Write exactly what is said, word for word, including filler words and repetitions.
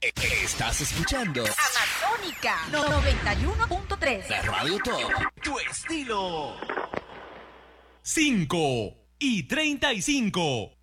Estás escuchando Amazónica noventa y uno punto tres. La Radio Top. Tu estilo. cinco y treinta y cinco.